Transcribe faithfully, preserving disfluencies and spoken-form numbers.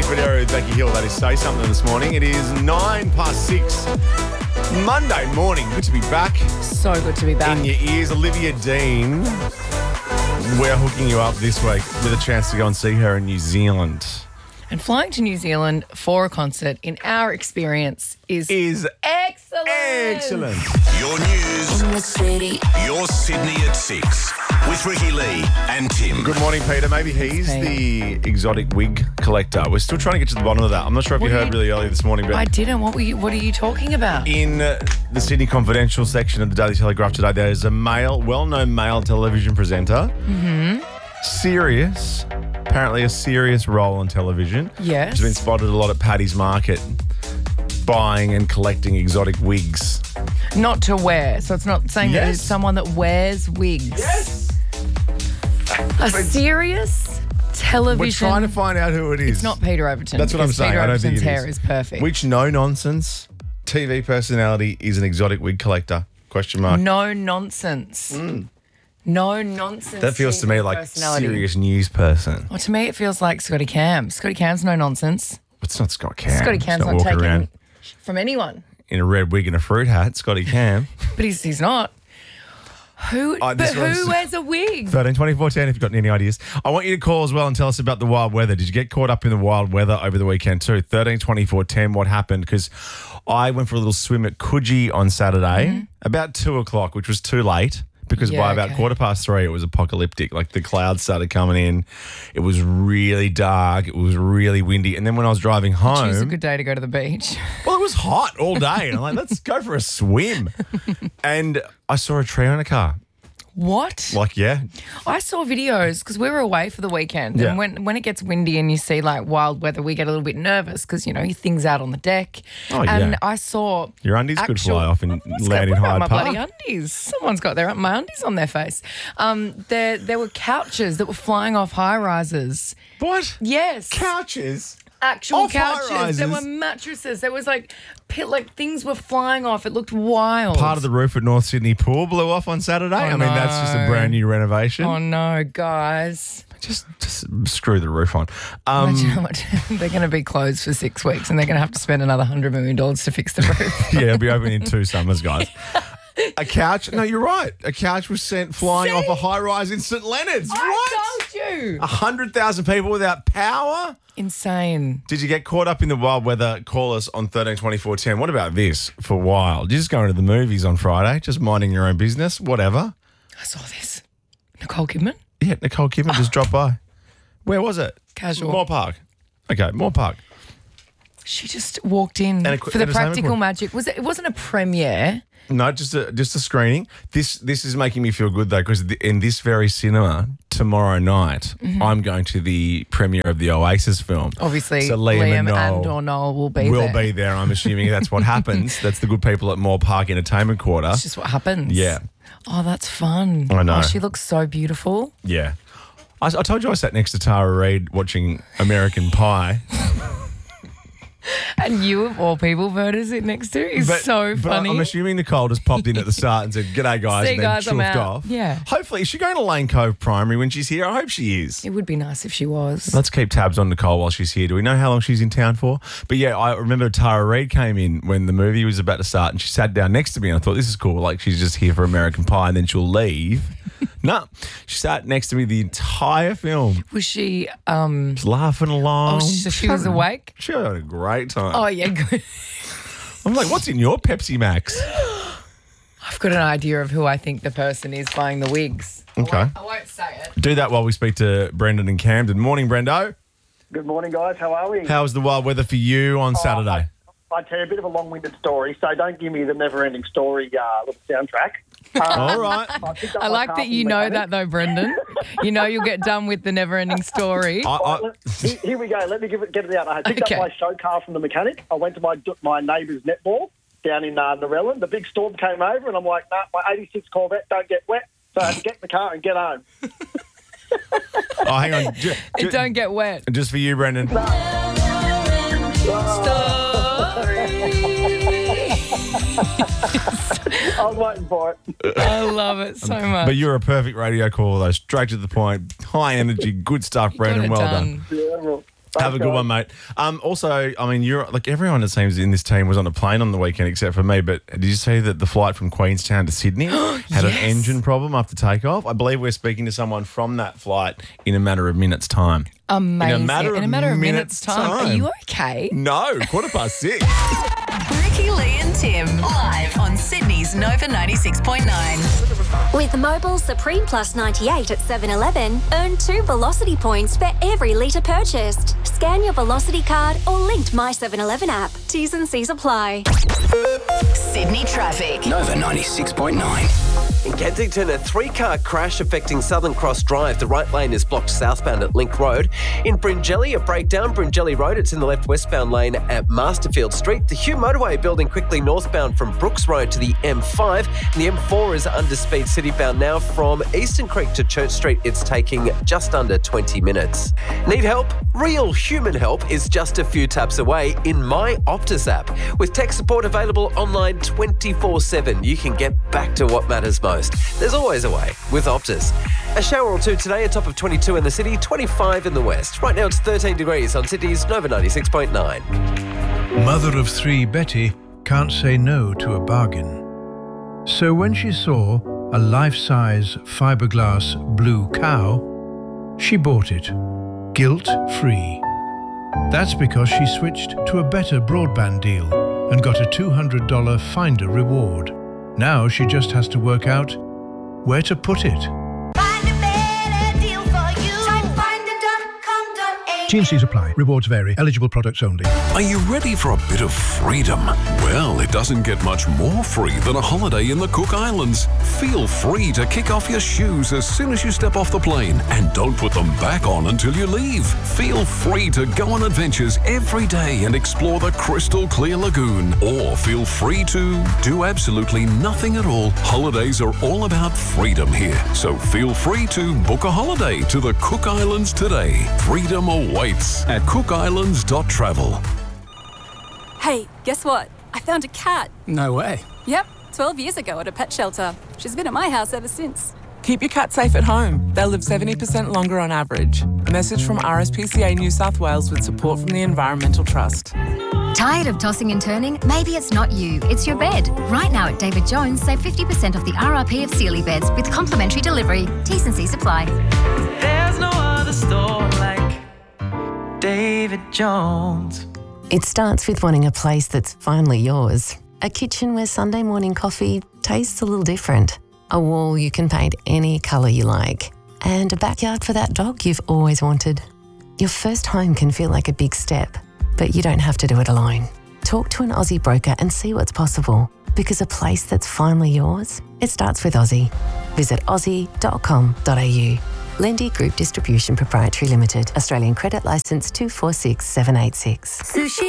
Cordero with Becky Hill. That is Say Something this morning. It is nine past six. Monday morning. Good to be back. So good to be back. In your ears, Olivia Dean. We're hooking you up this week with a chance to go and see her in New Zealand. And flying to New Zealand for a concert, in our experience, is, Is excellent. excellent. Your news, in the city. your Sydney at six with Ricky Lee and Tim. Good morning, Peter. Maybe he's Pete. the exotic wig collector. We're still trying to get to the bottom of that. I'm not sure if What you do heard you- really early this morning, but I didn't. What were you? What are you talking about? in uh, the Sydney Confidential section of the Daily Telegraph today, there is a male, well-known male television presenter. Mm-hmm. Serious. Apparently a serious role on television. Yes. Has been spotted a lot at Paddy's Market buying and collecting exotic wigs. Not to wear. So it's not saying that Yes. it's someone that wears wigs. Yes. A serious television. We're trying to find out who it is. It's not Peter Overton. That's what I'm because saying. Peter I don't think Overton's it hair is. is perfect. Which no-nonsense T V personality is an exotic wig collector? Question mark. No nonsense. No nonsense. That feels to T V me like personality. serious news person. Well, to me, it feels like Scotty Cam. Scotty Cam's no nonsense. It's not Scott Cam. Scotty He's Cam's not, walking taking around from anyone. in a red wig and a fruit hat. Scotty Cam. But he's he's not. Who? Oh, but this one's- who wears a wig? thirteen twenty-four ten if you've got any ideas. I want you to call as well and tell us about the wild weather. Did you get caught up in the wild weather over the weekend too? thirteen twenty-four ten, what happened? Because I went for a little swim at Coogee on Saturday about two o'clock, which was too late because Yeah, by about okay. quarter past three it was apocalyptic. Like the clouds started coming in. It was really dark. It was really windy. And then when I was driving home, Choose a good day to go to the beach. well, it was hot all day. And I'm like, let's go for a swim. And I saw a tree on a car. What? Like, yeah, I saw videos because we were away for the weekend, Yeah. and when when it gets windy and you see like wild weather, we get a little bit nervous because you know things out on the deck. Oh, and yeah. I saw Your undies could actual- fly off and What's land got- in what Hyde about my bloody Park. undies? Someone's got their my undies on their face. Um, there there were couches that were flying off high rises. What? Yes, Couches? actual Off couches. There were high-rises? mattresses. There was like pit, like things were flying off. It looked wild. Part of the roof at North Sydney Pool blew off on Saturday. I mean, that's just a no. brand new renovation. Oh no, guys. Just, just screw the roof on. Um, Imagine how much they're going to be closed for six weeks and they're going to have to spend another hundred million dollars to fix the roof. yeah, it'll be open in two summers, guys. A couch? No, you're right. A couch was sent flying See? off a high rise in St Leonard's. I What? told you. A hundred thousand people without power? Insane. Did you get caught up in the wild weather? Call us on thirteen twenty-four ten. What about this for wild? You're just going to the movies on Friday, just minding your own business, whatever. I saw this. Nicole Kidman. Yeah, Nicole Kidman just dropped by. Where was it? Casual. Moore Park. Okay, Moore Park. She just walked in And a- for the and a practical sandwich. magic. Was it? It wasn't a premiere. No, just a just a screening. This this is making me feel good though, because in this very cinema tomorrow night, Mm-hmm. I'm going to the premiere of the Oasis film. Obviously, so Liam, Liam, and, Noel and or Noel will be will there. be there. I'm assuming that's what happens. That's the good people at Moore Park Entertainment Quarter. It's just what happens. Yeah, Oh, that's fun. I know. Oh, she looks so beautiful. yeah. I, I told you I sat next to Tara Reid watching American Pie. And you, of all people, Verda sit next to. Is so but funny. I'm assuming Nicole just popped in at the start and said, "G'day, guys," See, and then guys, I'm chuffed out. off. Yeah. Hopefully, is she going to Lane Cove Primary when she's here? I hope she is. It would be nice if she was. Let's keep tabs on Nicole while she's here. Do we know how long she's in town for? But yeah, I remember Tara Reid came in when the movie was about to start and she sat down next to me and I thought, this is cool. Like she's just here for American Pie and then she'll leave. No, she sat next to me the entire film. Was she? Um, Just laughing along. oh, so she was awake. She had a great time. Oh yeah, good. I'm like, what's in your Pepsi Max? I've got an idea of who I think the person is buying the wigs. Okay. I won't, I won't say it. Do that while we speak to Brendan and Camden. Morning, Brendo. Good morning, guys. How are we? How was the wild weather for you on Saturday? I tell you a bit of a long-winded story, so don't give me the never-ending story uh, little soundtrack. Um, All right. I, picked up I my like car that from you the know mechanic. that though, Brendan. You know you'll get done with the never-ending story. I, I, Well, here, here we go. Let me give it, get it out. I picked Okay. up my show car from the mechanic. I went to my my neighbour's netball down in uh, Narellan. The big storm came over, and I'm like, nah, my eighty-six Corvette don't get wet, so I had to get in the car and get home. oh, hang on. Ju- It ju- don't get wet. just for you, Brendan. I was waiting for it. I love it so much. But you're a perfect radio caller, though. Straight to the point. High energy. Good stuff, Got Brendan. it Well done. done. Yeah, well, Have a good one, mate. Um, also, I mean, you're like everyone it seems in this team was on a plane on the weekend except for me. But did you see that the flight from Queenstown to Sydney had an Yes. engine problem after takeoff? I believe we're speaking to someone from that flight in a matter of minutes' time. Amazing. In a matter of, in a matter of minutes, minutes' time. time. Are you okay? No, quarter past six. Ricky, Lee and Tim live on Sydney's Nova ninety-six point nine. With Mobile Supreme Plus ninety-eight at seven eleven, earn two Velocity points for every litre purchased. Scan your Velocity card or linked My seven eleven app. T's and C's apply. Sydney traffic. Nova ninety-six point nine. In Kensington, a three-car crash affecting Southern Cross Drive. The right lane is blocked southbound at Link Road. In Bringelly, a breakdown, Bringelly Road. It's in the left westbound lane at Masterfield Street. The Hugh Motorway building quickly northbound from Brooks Road to the M five. And the M four is under speed citybound now from Eastern Creek to Church Street. It's taking just under twenty minutes. Need help? Real human help is just a few taps away in My Optus app. With tech support available online twenty-four seven, you can get back to what matters most. There's always a way with Optus. A shower or two today, a top of twenty-two in the city, twenty-five in the west. Right now it's thirteen degrees on Sydney's Nova ninety-six point nine. Mother of three Betty can't say no to a bargain. So when she saw a life-size fiberglass blue cow, she bought it, guilt-free. That's because she switched to a better broadband deal and got a two hundred dollars Finder reward. Now she just has to work out where to put it. T and C's apply. Rewards vary. Eligible products only. Are you ready for a bit of freedom? Well, it doesn't get much more free than a holiday in the Cook Islands. Feel free to kick off your shoes as soon as you step off the plane and don't put them back on until you leave. Feel free to go on adventures every day and explore the crystal clear lagoon. Or feel free to do absolutely nothing at all. Holidays are all about freedom here. So feel free to book a holiday to the Cook Islands today. Freedom awaits at cook islands dot travel. Hey, guess what? I found a cat. No way. Yep, twelve years ago at a pet shelter. She's been at my house ever since. Keep your cat safe at home. They'll live seventy percent longer on average. A message from R S P C A New South Wales with support from the Environmental Trust. Tired of tossing and turning? Maybe it's not you, it's your bed. Right now at David Jones, save fifty percent off the R R P of Sealy beds with complimentary delivery. T's and C's apply. There's no other store like David Jones. It starts with wanting a place that's finally yours. A kitchen where Sunday morning coffee tastes a little different. A wall you can paint any colour you like. And a backyard for that dog you've always wanted. Your first home can feel like a big step, but you don't have to do it alone. Talk to an Aussie broker and see what's possible. Because a place that's finally yours, it starts with Aussie. Visit aussie dot com dot a u. Lendy Group Distribution Proprietary Limited. Australian Credit Licence two four six seven eight six. Sushi